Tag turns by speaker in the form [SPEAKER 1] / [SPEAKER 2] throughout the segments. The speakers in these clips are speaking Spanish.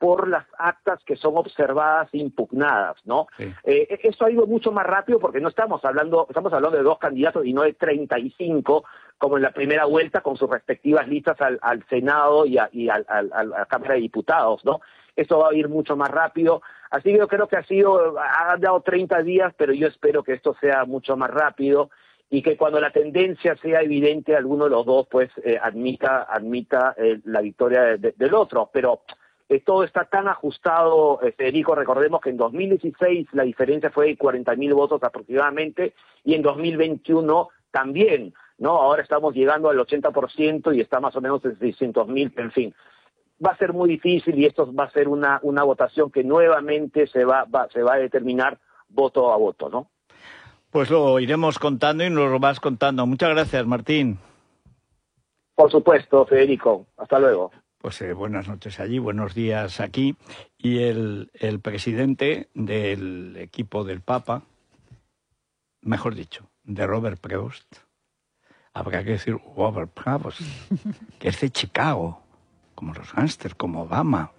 [SPEAKER 1] por las actas que son observadas e impugnadas, ¿no?
[SPEAKER 2] Sí.
[SPEAKER 1] Esto ha ido mucho más rápido porque no estamos hablando de 2 candidatos y no de 35, como en la primera vuelta, con sus respectivas listas al Senado y a la Cámara de Diputados, ¿no? Esto va a ir mucho más rápido. Así que yo creo que ha dado 30 días, pero yo espero que esto sea mucho más rápido y que cuando la tendencia sea evidente, alguno de los dos pues admita la victoria del otro. Pero todo está tan ajustado, Federico. Recordemos que en 2016 la diferencia fue de 40.000 votos aproximadamente y en 2021 también, ¿no? Ahora estamos llegando al 80% y está más o menos en 600.000, en fin. Va a ser muy difícil y esto va a ser una votación que nuevamente se va a determinar voto a voto, ¿no?
[SPEAKER 2] Pues lo iremos contando y nos lo vas contando. Muchas gracias, Martín.
[SPEAKER 1] Por supuesto, Federico. Hasta luego.
[SPEAKER 2] Pues buenas noches allí, buenos días aquí. Y el presidente del equipo del Papa, mejor dicho, de Robert Prevost, habrá que decir Robert Prevost, que es de Chicago, como los gángsters, como Obama.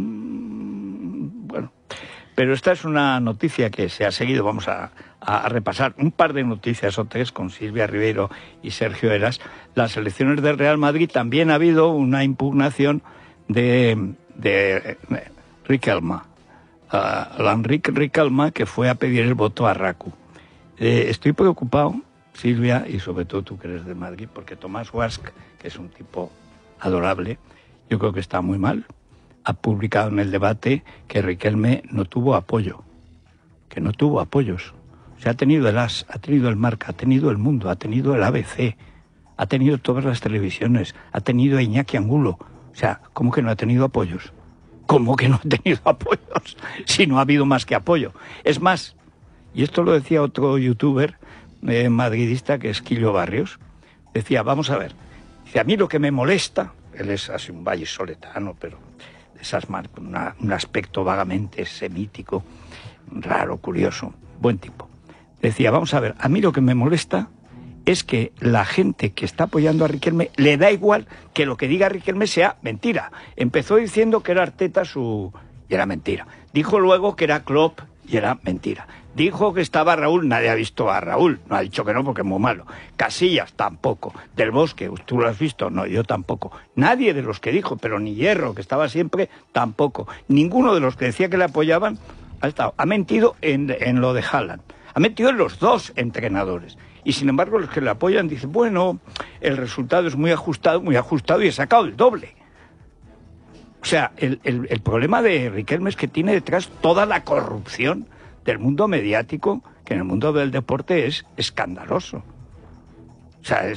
[SPEAKER 2] Bueno, pero esta es una noticia que se ha seguido. Vamos a repasar un par de noticias o tres con Silvia Ribeiro y Sergio Heras. Las elecciones del Real Madrid también ha habido una impugnación de Riquelme, Enrique Riquelme, que fue a pedir el voto a Raku. Estoy preocupado, Silvia, y sobre todo tú que eres de Madrid, porque Tomás Guasch, que es un tipo adorable, yo creo que está muy mal. Ha publicado en el debate que Riquelme no tuvo apoyo, que no tuvo apoyos. O sea, ha tenido el AS, ha tenido el Marca, ha tenido el Mundo, ha tenido el ABC, ha tenido todas las televisiones, ha tenido a Iñaki Angulo. O sea, ¿cómo que no ha tenido apoyos? ¿Cómo que no ha tenido apoyos? Si no ha habido más que apoyo. Es más, y esto lo decía otro youtuber madridista, que es Quillo Barrios, decía, vamos a ver, dice, a mí lo que me molesta, él es así un vallisoletano, pero de esas un aspecto vagamente semítico, raro, curioso, buen tipo. Decía, vamos a ver, a mí lo que me molesta es que la gente que está apoyando a Riquelme le da igual que lo que diga Riquelme sea mentira. Empezó diciendo que era Arteta y era mentira. Dijo luego que era Klopp y era mentira. Dijo que estaba Raúl, nadie ha visto a Raúl, no ha dicho que no porque es muy malo. Casillas, tampoco. Del Bosque, ¿tú lo has visto? No, yo tampoco. Nadie de los que dijo, pero ni Hierro, que estaba siempre, tampoco. Ninguno de los que decía que le apoyaban ha estado. Ha mentido en lo de Haaland. Ha mentido en los dos entrenadores. Y sin embargo los que le apoyan dicen, bueno, el resultado es muy ajustado y he sacado el doble. O sea, el problema de Riquelme es que tiene detrás toda la corrupción del mundo mediático, que en el mundo del deporte es escandaloso. O sea,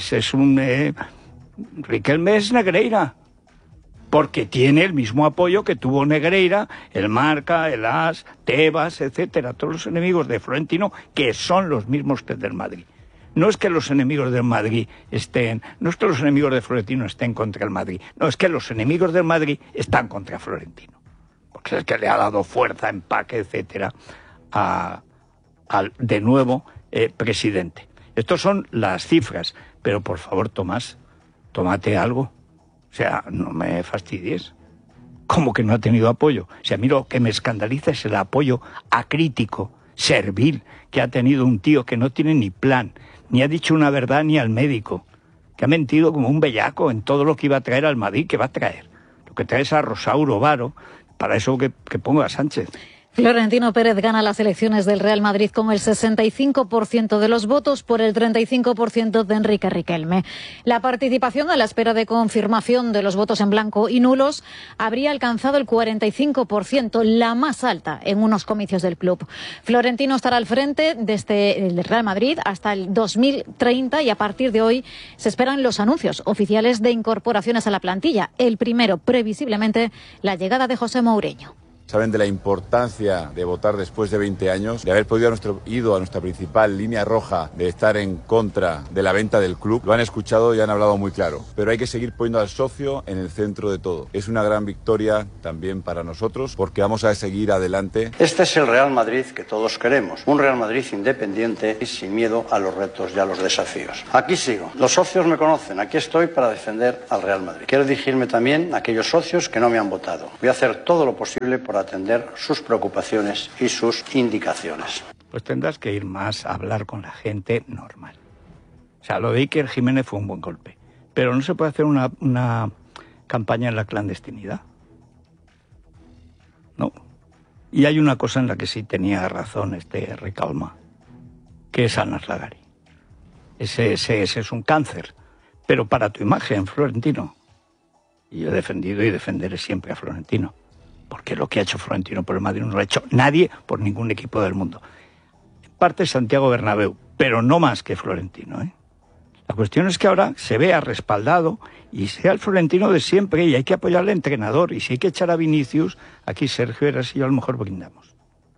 [SPEAKER 2] Riquelme es Negreira, porque tiene el mismo apoyo que tuvo Negreira, el Marca, el AS, Tebas, etcétera, todos los enemigos de Florentino, que son los mismos que el del Madrid. No es que los enemigos del Madrid no es que los enemigos de Florentino estén contra el Madrid, no, es que los enemigos del Madrid están contra Florentino. Porque es que le ha dado fuerza, empaque, etcétera, al de nuevo presidente. Estas son las cifras, pero por favor, Tomás, tómate algo. O sea, no me fastidies. ¿Cómo que no ha tenido apoyo? O sea, a mí lo que me escandaliza es el apoyo acrítico, servil, que ha tenido un tío que no tiene ni plan, ni ha dicho una verdad ni al médico, que ha mentido como un bellaco en todo lo que iba a traer al Madrid, que va a traer. Lo que trae es a Rosauro Varo, para eso que ponga a Sánchez.
[SPEAKER 3] Florentino Pérez gana las elecciones del Real Madrid con el 65% de los votos por el 35% de Enrique Riquelme. La participación a la espera de confirmación de los votos en blanco y nulos habría alcanzado el 45%, la más alta en unos comicios del club. Florentino estará al frente desde el Real Madrid hasta el 2030 y a partir de hoy se esperan los anuncios oficiales de incorporaciones a la plantilla. El primero, previsiblemente, la llegada de José Mourinho.
[SPEAKER 4] saben de la importancia de votar después de 20 años, de haber podido ido a nuestra principal línea roja de estar en contra de la venta del club. Lo han escuchado y han hablado muy claro. Pero hay que seguir poniendo al socio en el centro de todo. Es una gran victoria también para nosotros porque vamos a seguir adelante.
[SPEAKER 5] Este es el Real Madrid que todos queremos. Un Real Madrid independiente y sin miedo a los retos y a los desafíos. Aquí sigo. Los socios me conocen. Aquí estoy para defender al Real Madrid. Quiero dirigirme también a aquellos socios que no me han votado. Voy a hacer todo lo posible por atender sus preocupaciones y sus indicaciones.
[SPEAKER 2] Pues tendrás que ir más a hablar con la gente normal. O sea, lo de Iker Jiménez fue un buen golpe. Pero no se puede hacer una campaña en la clandestinidad. No. Y hay una cosa en la que sí tenía razón Recalma, que es Anas Lagari. Ese es un cáncer. Pero para tu imagen, Florentino. Y yo he defendido y defenderé siempre a Florentino. Porque lo que ha hecho Florentino por el Madrid no lo ha hecho nadie por ningún equipo del mundo. En parte Santiago Bernabéu, pero no más que Florentino, ¿eh? La cuestión es que ahora se vea respaldado y sea el Florentino de siempre y hay que apoyar al entrenador. Y si hay que echar a Vinicius, aquí Sergio Eras y yo a lo mejor brindamos.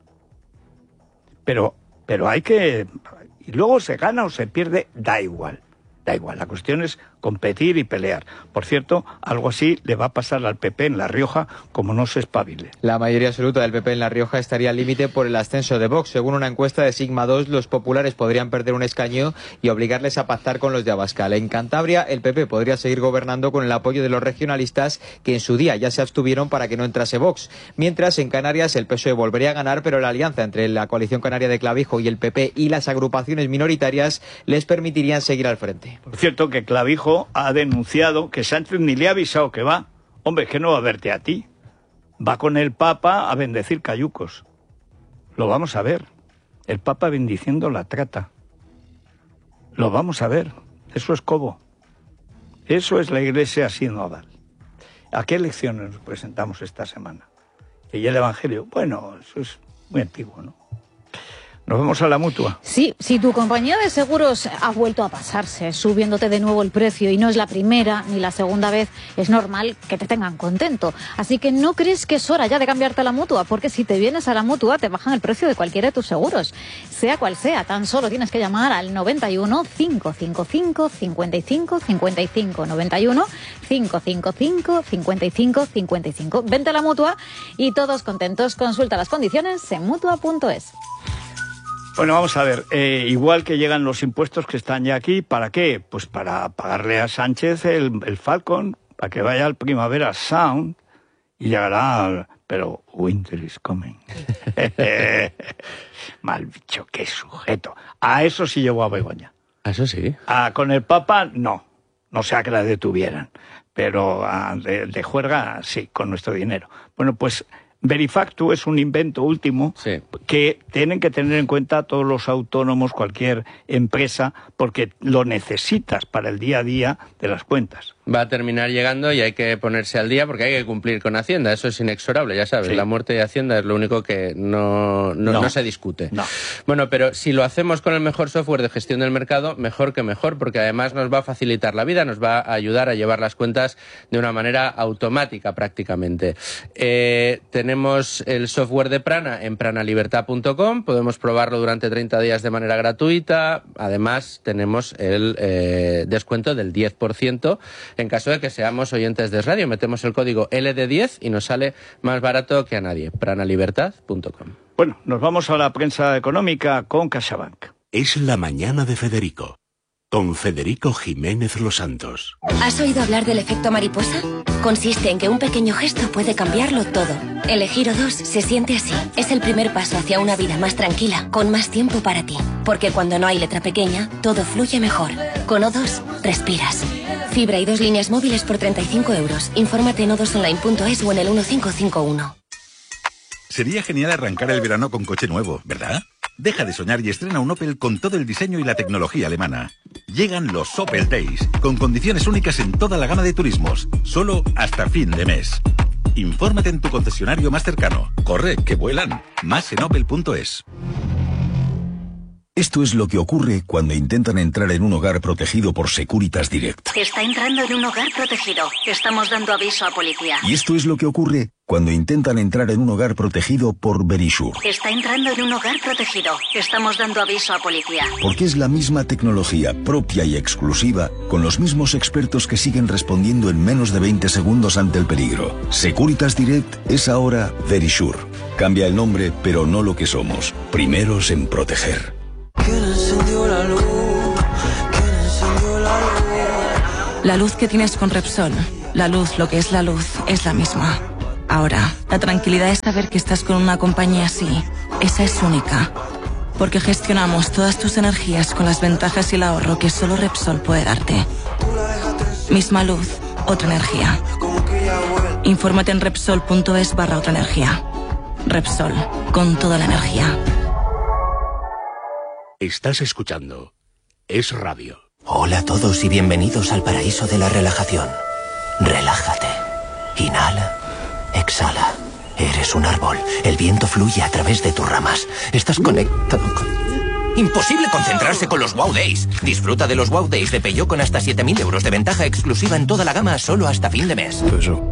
[SPEAKER 2] Pero hay que... Y luego se gana o se pierde, da igual. Da igual, la cuestión es competir y pelear. Por cierto, algo así le va a pasar al PP en La Rioja como no se espabile.
[SPEAKER 6] La mayoría absoluta del PP en La Rioja estaría al límite por el ascenso de Vox. Según una encuesta de Sigma 2, los populares podrían perder un escaño y obligarles a pactar con los de Abascal. En Cantabria, el PP podría seguir gobernando con el apoyo de los regionalistas que en su día ya se abstuvieron para que no entrase Vox. Mientras, en Canarias, el PSOE volvería a ganar, pero la alianza entre la coalición canaria de Clavijo y el PP y las agrupaciones minoritarias les permitirían seguir al frente.
[SPEAKER 2] Por cierto, que Clavijo ha denunciado que Sánchez ni le ha avisado que va. Hombre, que no va a verte a ti. Va con el Papa a bendecir cayucos. Lo vamos a ver. El Papa bendiciendo la trata. Lo vamos a ver. Eso es cobo. Eso es la Iglesia sinodal. ¿A qué elecciones nos presentamos esta semana? Que ya el Evangelio. Bueno, eso es muy antiguo, ¿no? ¿Nos vamos a la Mutua?
[SPEAKER 3] Sí, si tu compañía de seguros ha vuelto a pasarse, subiéndote de nuevo el precio y no es la primera ni la segunda vez, es normal que te tengan contento. Así que no crees que es hora ya de cambiarte a la Mutua, porque si te vienes a la Mutua te bajan el precio de cualquiera de tus seguros. Sea cual sea, tan solo tienes que llamar al 91 555 55 55 91 555 55 55. Vente a la Mutua y todos contentos. Consulta las condiciones en Mutua.es.
[SPEAKER 2] Bueno, vamos a ver, igual que llegan los impuestos que están ya aquí, ¿para qué? Pues para pagarle a Sánchez el Falcon, para que vaya al Primavera Sound y llegará, pero winter is coming. Mal bicho, qué sujeto. A eso sí llevó a Begoña.
[SPEAKER 7] ¿A eso sí?
[SPEAKER 2] Con el Papa, no sea que la detuvieran, pero de juerga sí, con nuestro dinero. Bueno, pues... Verifactu es un invento último que tienen que tener en cuenta todos los autónomos, cualquier empresa, porque lo necesitas para el día a día de las cuentas.
[SPEAKER 7] Va a terminar llegando y hay que ponerse al día porque hay que cumplir con Hacienda. Eso es inexorable, ya sabes. Sí. La muerte de Hacienda es lo único que no se discute. No. Bueno, pero si lo hacemos con el mejor software de gestión del mercado, mejor que mejor, porque además nos va a facilitar la vida, nos va a ayudar a llevar las cuentas de una manera automática prácticamente. Tenemos el software de Prana en pranalibertad.com, podemos probarlo durante 30 días de manera gratuita. Además, tenemos el descuento del 10%. En caso de que seamos oyentes de radio, metemos el código LD10 y nos sale más barato que a nadie. Pranalibertad.com.
[SPEAKER 2] Bueno, nos vamos a la prensa económica con CaixaBank.
[SPEAKER 8] Es la mañana de Federico, con Federico Jiménez Los Santos.
[SPEAKER 9] ¿Has oído hablar del efecto mariposa? Consiste en que un pequeño gesto puede cambiarlo todo. Elegir O2 se siente así. Es el primer paso hacia una vida más tranquila, con más tiempo para ti. Porque cuando no hay letra pequeña, todo fluye mejor. Con O2, respiras. Fibra y 2 líneas móviles por 35 euros. Infórmate en o2online.es o en el 1551.
[SPEAKER 10] Sería genial arrancar el verano con coche nuevo, ¿verdad? Deja de soñar y estrena un Opel con todo el diseño y la tecnología alemana. Llegan los Opel Days, con condiciones únicas en toda la gama de turismos, solo hasta fin de mes. Infórmate en tu concesionario más cercano. Corre, que vuelan. Más en opel.es.
[SPEAKER 11] Esto es lo que ocurre cuando intentan entrar en un hogar protegido por Securitas Direct.
[SPEAKER 12] Está entrando en un hogar protegido. Estamos dando aviso a policía.
[SPEAKER 11] Y esto es lo que ocurre cuando intentan entrar en un hogar protegido por Verisure.
[SPEAKER 12] Está entrando en un hogar protegido. Estamos dando aviso a policía.
[SPEAKER 11] Porque es la misma tecnología propia y exclusiva, con los mismos expertos que siguen respondiendo en menos de 20 segundos ante el peligro. Securitas Direct es ahora Verisure. Cambia el nombre, pero no lo que somos. Primeros en proteger.
[SPEAKER 13] ¿Quién encendió la luz? ¿Quién encendió la luz?
[SPEAKER 14] La luz que tienes con Repsol. La luz, lo que es la luz, es la misma. Ahora, la tranquilidad es saber que estás con una compañía así. Esa es única. Porque gestionamos todas tus energías con las ventajas y el ahorro que solo Repsol puede darte. Misma luz, otra energía. Infórmate en Repsol.es/otra energía. Repsol, con toda la energía.
[SPEAKER 8] Estás escuchando Es Radio.
[SPEAKER 15] Hola a todos y bienvenidos al paraíso de la relajación. Relájate. Inhala. Exhala. Eres un árbol. El viento fluye a través de tus ramas. Estás conectado con... Imposible concentrarse con los Wow Days. Disfruta de los Wow Days de Peugeot con hasta 7.000 euros de ventaja exclusiva en toda la gama solo hasta fin de mes.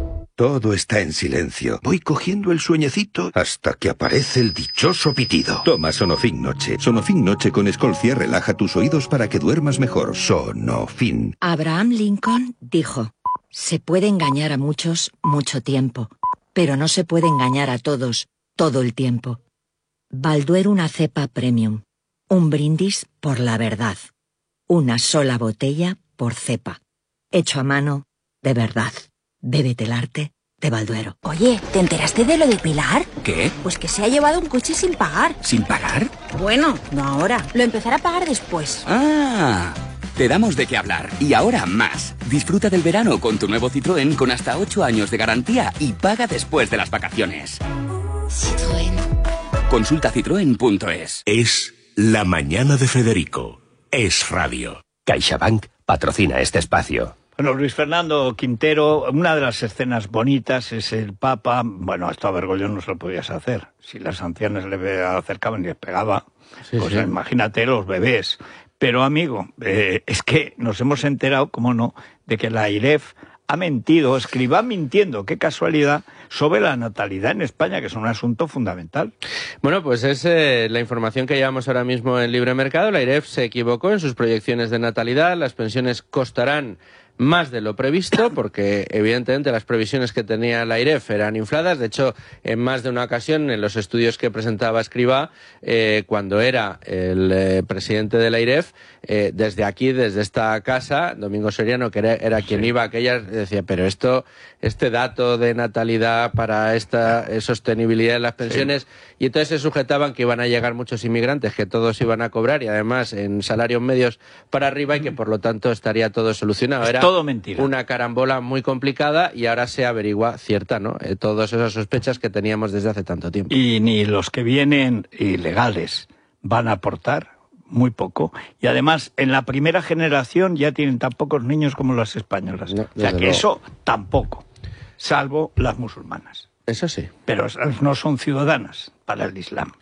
[SPEAKER 16] Todo está en silencio. Voy cogiendo el sueñecito hasta que aparece el dichoso pitido. Toma Sonofin Noche. Sonofin Noche con Escolcia relaja tus oídos para que duermas mejor. Sonofin.
[SPEAKER 17] Abraham Lincoln dijo: se puede engañar a muchos mucho tiempo, pero no se puede engañar a todos todo el tiempo. Balduero, una cepa premium. Un brindis por la verdad. Una sola botella por cepa. Hecho a mano, de verdad. Bébete el arte de Balduero.
[SPEAKER 18] Oye, ¿te enteraste de lo de Pilar?
[SPEAKER 15] ¿Qué?
[SPEAKER 18] Pues que se ha llevado un coche sin pagar.
[SPEAKER 15] ¿Sin pagar?
[SPEAKER 18] Bueno, no ahora. Lo empezará a pagar después.
[SPEAKER 15] ¡Ah! Te damos de qué hablar. Y ahora más. Disfruta del verano con tu nuevo Citroën con hasta 8 años de garantía y paga después de las vacaciones.
[SPEAKER 8] Citroën.
[SPEAKER 15] Consulta citroen.es.
[SPEAKER 8] Es La Mañana de Federico. Es Radio.
[SPEAKER 15] CaixaBank patrocina este espacio.
[SPEAKER 2] Bueno, Luis Fernando Quintero, una de las escenas bonitas es el Papa. Bueno, esto a Bergoglio no se lo podías hacer. Si las ancianas le acercaban y les pegaba, pues imagínate los bebés. Pero, amigo, es que nos hemos enterado, cómo no, de que la AIREF ha mentido, Escrivá mintiendo, qué casualidad, sobre la natalidad en España, que es un asunto fundamental.
[SPEAKER 7] Bueno, pues es la información que llevamos ahora mismo en Libre Mercado. La AIREF se equivocó en sus proyecciones de natalidad. Las pensiones costarán más de lo previsto, porque evidentemente las previsiones que tenía la AIREF eran infladas. De hecho, en más de una ocasión, en los estudios que presentaba Escrivá, cuando era el presidente de la AIREF, desde aquí, desde esta casa, Domingo Soriano, que era quien iba a aquellas, decía, pero este dato de natalidad para esta sostenibilidad de las pensiones, y entonces se sujetaban que iban a llegar muchos inmigrantes, que todos iban a cobrar, y además en salarios medios para arriba, y que por lo tanto estaría todo solucionado. Era
[SPEAKER 2] todo mentira.
[SPEAKER 7] Una carambola muy complicada, y ahora se averigua cierta, ¿no? Todas esas sospechas que teníamos desde hace tanto tiempo.
[SPEAKER 2] Y ni los que vienen ilegales van a aportar muy poco. Y además, en la primera generación ya tienen tan pocos niños como las españolas. No, o sea que eso tampoco, salvo las musulmanas.
[SPEAKER 7] Eso sí.
[SPEAKER 2] Pero no son ciudadanas para el Islam.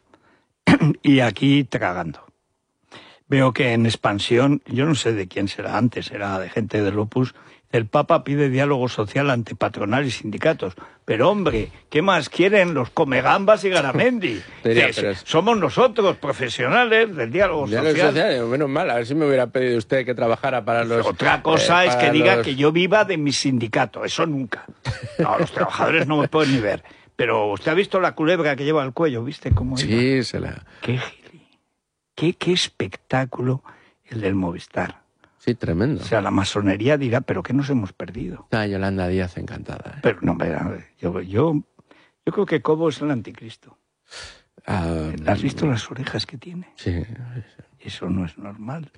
[SPEAKER 2] Y aquí tragando. Veo que en expansión, yo no sé de quién será antes, era de gente del Opus, el Papa pide diálogo social ante patronal y sindicatos. Pero hombre, ¿qué más quieren los Comegambas y Garamendi? Somos nosotros, profesionales del diálogo social.
[SPEAKER 7] Menos mal, a ver si me hubiera pedido usted que trabajara para los...
[SPEAKER 2] Otra cosa es que diga que yo viva de mi sindicato, eso nunca. No, los trabajadores no me pueden ni ver. Pero usted ha visto la culebra que lleva al cuello, ¿viste cómo iba?
[SPEAKER 7] Sí, se la...
[SPEAKER 2] Qué espectáculo el del Movistar.
[SPEAKER 7] Sí, tremendo.
[SPEAKER 2] O sea, la masonería dirá, ¿pero qué nos hemos perdido?
[SPEAKER 7] Yolanda Díaz, encantada.
[SPEAKER 2] Pero no, yo creo que Cobo es el anticristo. ¿Has visto las orejas que tiene?
[SPEAKER 7] Sí.
[SPEAKER 2] Eso no es normal.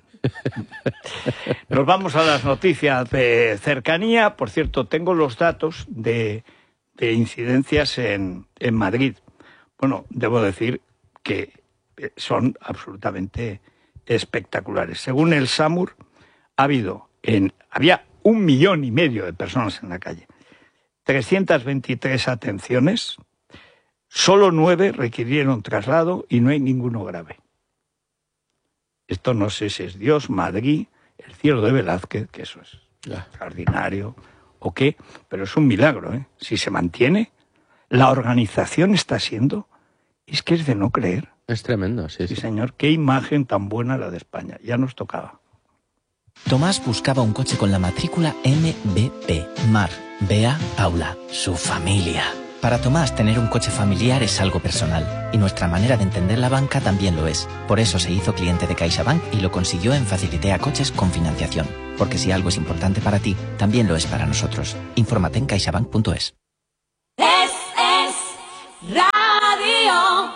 [SPEAKER 2] Nos vamos a las noticias de cercanía. Por cierto, tengo los datos de incidencias en Madrid. Bueno, debo decir que son absolutamente espectaculares. Según el SAMUR, había 1,5 millones de personas en la calle, 323 atenciones, solo 9 requirieron traslado y no hay ninguno grave. Esto no sé si es Dios, Madrid, el cielo de Velázquez, que eso es extraordinario, o qué, pero es un milagro, ¿eh? Si se mantiene. la organización está siendo, es que es de no creer.
[SPEAKER 7] Es tremendo, sí.
[SPEAKER 2] Sí, señor, qué imagen tan buena la de España, ya nos tocaba.
[SPEAKER 19] Tomás buscaba un coche con la matrícula MBP, Mar, Bea, Paula, su familia. Para Tomás, tener un coche familiar es algo personal, y nuestra manera de entender la banca también lo es. Por eso se hizo cliente de CaixaBank y lo consiguió en Facilitea Coches con financiación. Porque si algo es importante para ti, también lo es para nosotros. Infórmate en caixabank.es.
[SPEAKER 13] Es Radio.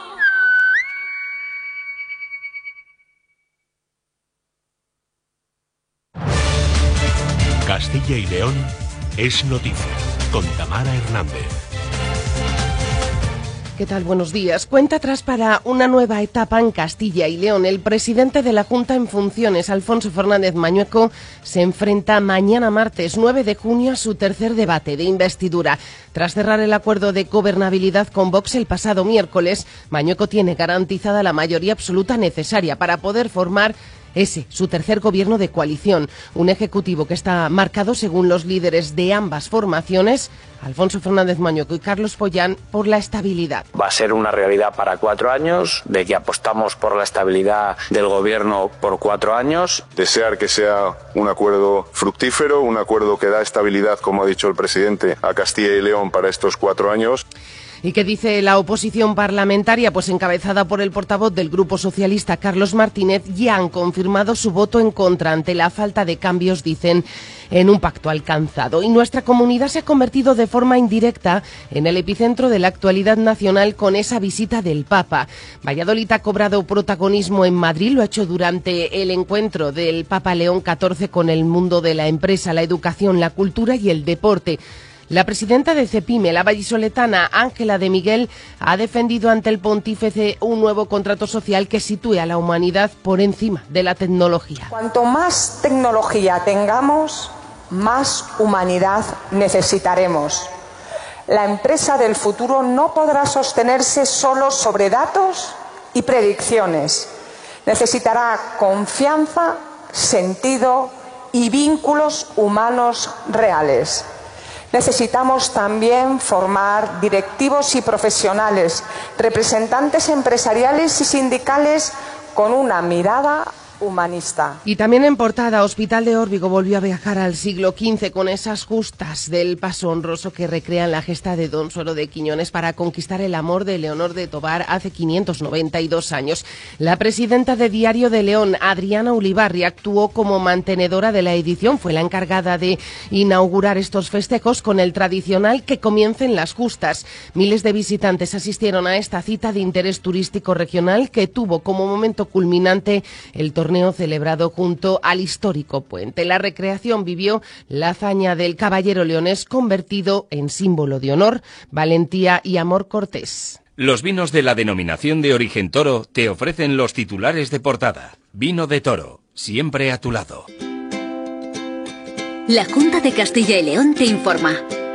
[SPEAKER 8] Castilla y León es noticia, con Tamara Hernández.
[SPEAKER 20] ¿Qué tal? Buenos días. Cuenta atrás para una nueva etapa en Castilla y León. El presidente de la Junta en funciones, Alfonso Fernández Mañueco, se enfrenta mañana martes 9 de junio a su tercer debate de investidura. Tras cerrar el acuerdo de gobernabilidad con Vox el pasado miércoles, Mañueco tiene garantizada la mayoría absoluta necesaria para poder formar su tercer gobierno de coalición, un ejecutivo que está marcado, según los líderes de ambas formaciones, Alfonso Fernández Mañueco y Carlos Pollán, por la estabilidad.
[SPEAKER 21] Va a ser una realidad para 4 años, de que apostamos por la estabilidad del gobierno por 4 años.
[SPEAKER 22] Desear que sea un acuerdo fructífero, un acuerdo que da estabilidad, como ha dicho el presidente, a Castilla y León para estos 4 años.
[SPEAKER 20] ¿Y qué dice la oposición parlamentaria? Pues encabezada por el portavoz del Grupo Socialista, Carlos Martínez, ya han confirmado su voto en contra ante la falta de cambios, dicen, en un pacto alcanzado. Y nuestra comunidad se ha convertido de forma indirecta en el epicentro de la actualidad nacional con esa visita del Papa. Valladolid ha cobrado protagonismo en Madrid, lo ha hecho durante el encuentro del Papa León XIV con el mundo de la empresa, la educación, la cultura y el deporte. La presidenta de CEPIME, la vallisoletana Ángela de Miguel, ha defendido ante el pontífice un nuevo contrato social que sitúe a la humanidad por encima de la tecnología.
[SPEAKER 23] Cuanto más tecnología tengamos, más humanidad necesitaremos. La empresa del futuro no podrá sostenerse solo sobre datos y predicciones. Necesitará confianza, sentido y vínculos humanos reales. Necesitamos también formar directivos y profesionales, representantes empresariales y sindicales con una mirada humanista.
[SPEAKER 20] Y también en portada, Hospital de Órbigo volvió a viajar al siglo XV con esas justas del paso honroso que recrean la gesta de Don Suero de Quiñones para conquistar el amor de Leonor de Tobar hace 592 años. La presidenta de Diario de León, Adriana Ulibarri, actuó como mantenedora de la edición. Fue la encargada de inaugurar estos festejos con el tradicional que comiencen las justas. Miles de visitantes asistieron a esta cita de interés turístico regional que tuvo como momento culminante el torneo celebrado junto al histórico puente. La recreación vivió la hazaña del caballero leonés convertido en símbolo de honor, valentía y amor cortés.
[SPEAKER 24] Los vinos de la denominación de origen Toro te ofrecen los titulares de portada. Vino de Toro, siempre a tu lado.
[SPEAKER 12] La Junta de Castilla y León te informa.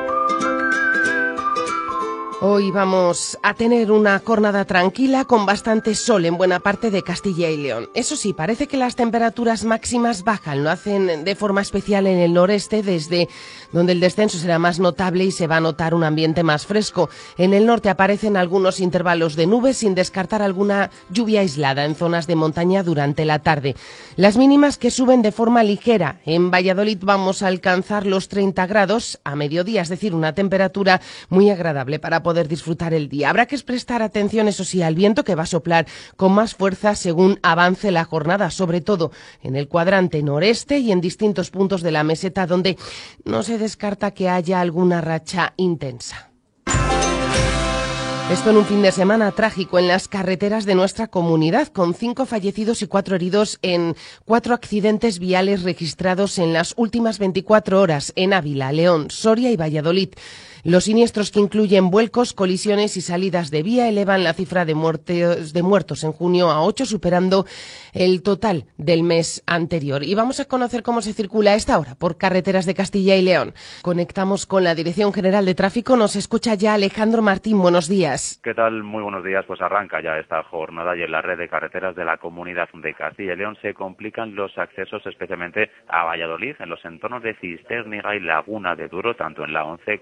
[SPEAKER 20] Hoy vamos a tener una jornada tranquila con bastante sol en buena parte de Castilla y León. Eso sí, parece que las temperaturas máximas bajan, lo hacen de forma especial en el noreste, desde donde el descenso será más notable y se va a notar un ambiente más fresco. En el norte aparecen algunos intervalos de nubes, sin descartar alguna lluvia aislada en zonas de montaña durante la tarde. Las mínimas que suben de forma ligera. En Valladolid vamos a alcanzar los 30 grados a mediodía, es decir, una temperatura muy agradable para poder disfrutar el día. Habrá que prestar atención, eso sí, al viento que va a soplar con más fuerza según avance la jornada, sobre todo en el cuadrante noreste y en distintos puntos de la meseta donde no se descarta que haya alguna racha intensa. Esto en un fin de semana trágico en las carreteras de nuestra comunidad, con 5 fallecidos y 4 heridos en 4 accidentes viales registrados en las últimas 24 horas en Ávila, León, Soria y Valladolid. Los siniestros, que incluyen vuelcos, colisiones y salidas de vía, elevan la cifra de muertos en junio a 8, superando el total del mes anterior. Y vamos a conocer cómo se circula a esta hora por carreteras de Castilla y León. Conectamos con la Dirección General de Tráfico. Nos escucha ya Alejandro Martín. Buenos días.
[SPEAKER 25] ¿Qué tal? Muy buenos días. Pues arranca ya esta jornada y en la red de carreteras de la Comunidad de Castilla y León se complican los accesos, especialmente a Valladolid, en los entornos de Cistérniga y Laguna de Duro, tanto en la 11 como la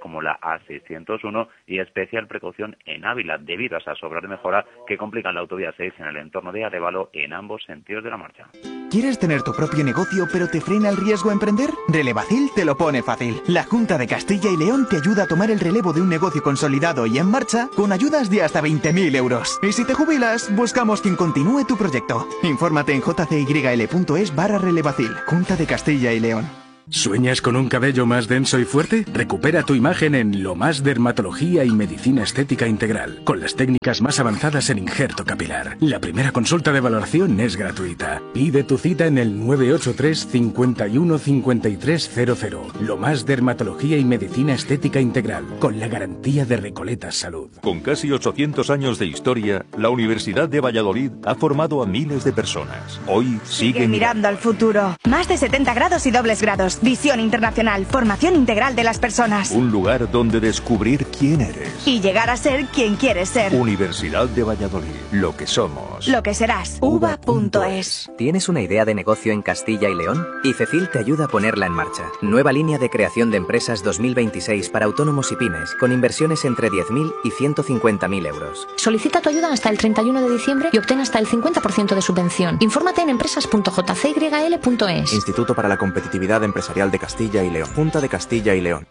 [SPEAKER 25] A601 y especial precaución en Ávila debido a esas obras de mejora que complican la autovía 6 en el entorno de Arévalo en ambos sentidos de la marcha.
[SPEAKER 1] ¿Quieres tener tu propio negocio pero te frena el riesgo a emprender? Relevacil te lo pone fácil. La Junta de Castilla y León te ayuda a tomar el relevo de un negocio consolidado y en marcha con ayudas de hasta 20.000 euros. Y si te jubilas, buscamos quien continúe tu proyecto. Infórmate en jcyl.es/relevacil. Junta de Castilla y León.
[SPEAKER 3] ¿Sueñas con un cabello más denso y fuerte? Recupera tu imagen en Lo Más Dermatología y Medicina Estética Integral, con las técnicas más avanzadas en injerto capilar. La primera consulta de valoración es gratuita. Pide tu cita en el 983 51 5300. Lo Más Dermatología y Medicina Estética Integral, con la garantía de Recoletas Salud.
[SPEAKER 4] Con casi 800 años de historia, la Universidad de Valladolid ha formado a miles de personas. Hoy sigue
[SPEAKER 5] mirando al futuro. Más de 70 grados y dobles grados. Visión internacional, formación integral de las personas.
[SPEAKER 4] Un lugar donde descubrir quién eres.
[SPEAKER 5] Y llegar a ser quien quieres ser.
[SPEAKER 4] Universidad de Valladolid. Lo que somos.
[SPEAKER 5] Lo que serás. uva.es.
[SPEAKER 6] ¿Tienes una idea de negocio en Castilla y León? ICECIL te ayuda a ponerla en marcha. Nueva línea de creación de empresas 2026 para autónomos y pymes, con inversiones entre 10.000 y 150.000 euros.
[SPEAKER 26] Solicita tu ayuda hasta el 31 de diciembre y obtén hasta el 50% de subvención. Infórmate en empresas.jcyl.es.
[SPEAKER 6] Instituto para la Competitividad Empresarial de Castilla y León. Junta de Castilla y León.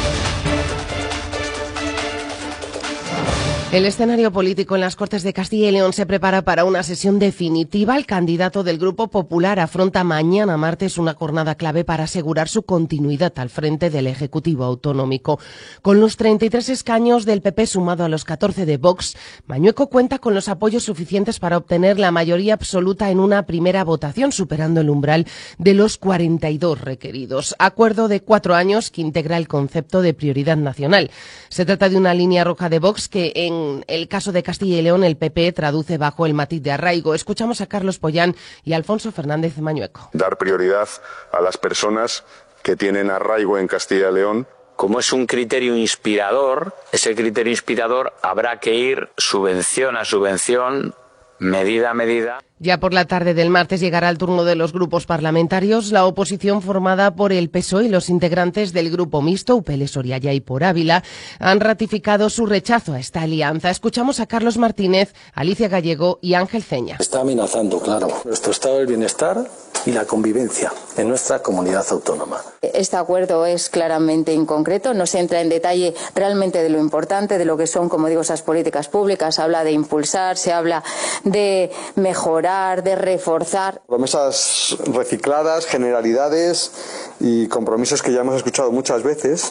[SPEAKER 20] El escenario político en las Cortes de Castilla y León se prepara para una sesión definitiva. El candidato del Grupo Popular afronta mañana martes una jornada clave para asegurar su continuidad al frente del Ejecutivo Autonómico. Con los 33 escaños del PP sumado a los 14 de Vox, Mañueco cuenta con los apoyos suficientes para obtener la mayoría absoluta en una primera votación, superando el umbral de los 42 requeridos. Acuerdo de 4 años que integra el concepto de prioridad nacional. Se trata de una línea roja de Vox que en el caso de Castilla y León el PP traduce bajo el matiz de arraigo. Escuchamos a Carlos Pollán y Alfonso Fernández Mañueco.
[SPEAKER 22] Dar prioridad a las personas que tienen arraigo en Castilla y León.
[SPEAKER 21] Como es un criterio inspirador, ese criterio inspirador habrá que ir subvención a subvención, medida a medida.
[SPEAKER 20] Ya por la tarde del martes llegará el turno de los grupos parlamentarios. La oposición formada por el PSOE y los integrantes del Grupo Mixto, UPL Soriaya y por Ávila, han ratificado su rechazo a esta alianza. Escuchamos a Carlos Martínez, Alicia Gallego y Ángel Ceña.
[SPEAKER 27] Está amenazando, claro, nuestro estado del bienestar y la convivencia en nuestra comunidad autónoma.
[SPEAKER 28] Este acuerdo es claramente inconcreto, no se entra en detalle realmente de lo importante, de lo que son, como digo, esas políticas públicas. Se habla de impulsar, se habla de mejorar, de reforzar.
[SPEAKER 29] Promesas recicladas, generalidades y compromisos que ya hemos escuchado muchas veces,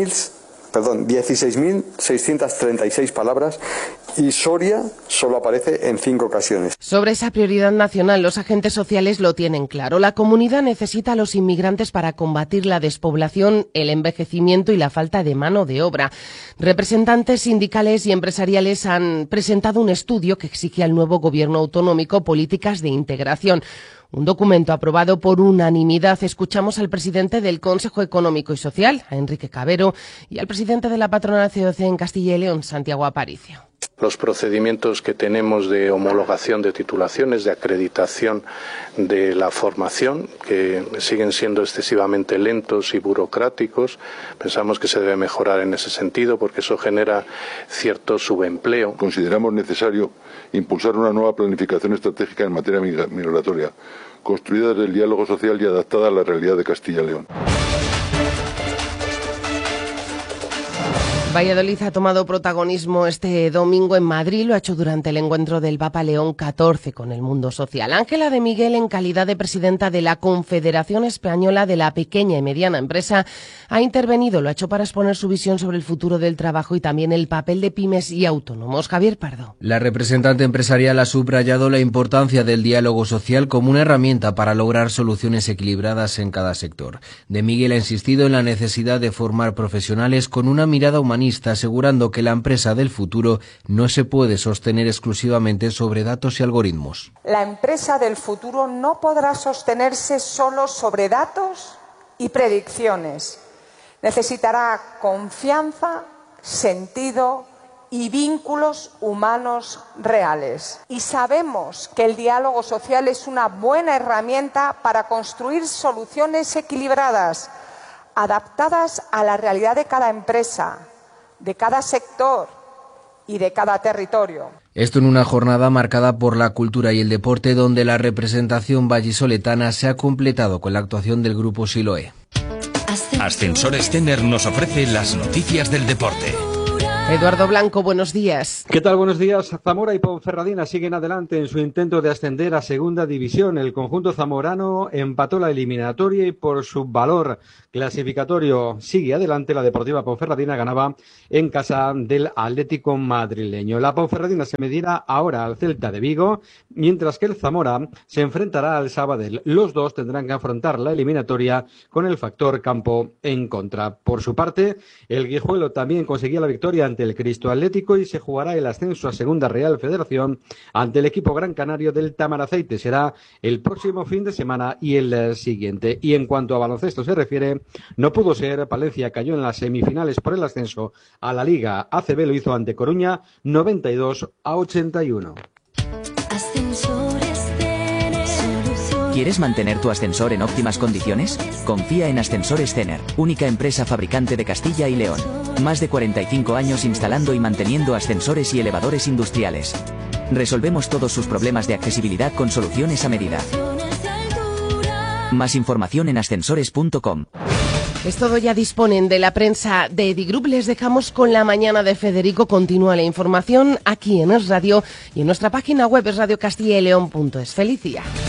[SPEAKER 29] 16.636 palabras, y Soria solo aparece en 5 ocasiones.
[SPEAKER 20] Sobre esa prioridad nacional, los agentes sociales lo tienen claro. La comunidad necesita a los inmigrantes para combatir la despoblación, el envejecimiento y la falta de mano de obra. Representantes sindicales y empresariales han presentado un estudio que exige al nuevo gobierno autonómico políticas de integración. Un documento aprobado por unanimidad. Escuchamos al presidente del Consejo Económico y Social, a Enrique Cabero, y al presidente de la patronal COC en Castilla y León, Santiago Aparicio.
[SPEAKER 30] Los procedimientos que tenemos de homologación de titulaciones, de acreditación de la formación, que siguen siendo excesivamente lentos y burocráticos, pensamos que se debe mejorar en ese sentido porque eso genera cierto subempleo.
[SPEAKER 31] Consideramos necesario impulsar una nueva planificación estratégica en materia migratoria, construida desde el diálogo social y adaptada a la realidad de Castilla y León.
[SPEAKER 20] Valladolid ha tomado protagonismo este domingo en Madrid, lo ha hecho durante el encuentro del Papa León XIV con el mundo social. Ángela de Miguel, en calidad de presidenta de la Confederación Española de la Pequeña y Mediana Empresa, ha intervenido, lo ha hecho para exponer su visión sobre el futuro del trabajo y también el papel de pymes y autónomos. Javier Pardo.
[SPEAKER 32] La representante empresarial ha subrayado la importancia del diálogo social como una herramienta para lograr soluciones equilibradas en cada sector. De Miguel ha insistido en la necesidad de formar profesionales con una mirada humanista, asegurando que la empresa del futuro no se puede sostener exclusivamente sobre datos y algoritmos.
[SPEAKER 23] La empresa del futuro no podrá sostenerse solo sobre datos y predicciones. Necesitará confianza, sentido y vínculos humanos reales. Y sabemos que el diálogo social es una buena herramienta para construir soluciones equilibradas, adaptadas a la realidad de cada empresa, de cada sector y de cada territorio.
[SPEAKER 32] Esto en una jornada marcada por la cultura y el deporte, donde la representación vallisoletana se ha completado con la actuación del grupo Siloé.
[SPEAKER 24] Ascensores Tener nos ofrece las noticias del deporte.
[SPEAKER 20] Eduardo Blanco, buenos días.
[SPEAKER 2] ¿Qué tal? Buenos días. Zamora y Ponferradina siguen adelante en su intento de ascender a Segunda División. El conjunto zamorano empató la eliminatoria y por su valor clasificatorio sigue adelante. La Deportiva Ponferradina ganaba en casa del Atlético madrileño. La Ponferradina se medirá ahora al Celta de Vigo, mientras que el Zamora se enfrentará al Sabadell. Los dos tendrán que afrontar la eliminatoria con el factor campo en contra. Por su parte, el Guijuelo también conseguía la victoria ante el Cristo Atlético y se jugará el ascenso a Segunda Real Federación ante el equipo gran canario del Tamaraceite. Será el próximo fin de semana y el siguiente. Y en cuanto a baloncesto se refiere, no pudo ser. Palencia cayó en las semifinales por el ascenso a la Liga ACB, lo hizo ante Coruña 92-81.
[SPEAKER 7] ¿Quieres mantener tu ascensor en óptimas condiciones? Confía en Ascensores Tener, única empresa fabricante de Castilla y León. Más de 45 años instalando y manteniendo ascensores y elevadores industriales. Resolvemos todos sus problemas de accesibilidad con soluciones a medida. Más información en ascensores.com.
[SPEAKER 20] Es todo, ya disponen de la prensa de Edigroup. Les dejamos con la mañana de Federico. Continúa la información aquí en Es Radio y en nuestra página web esradiocastillaleon.es. ¡Feliz día!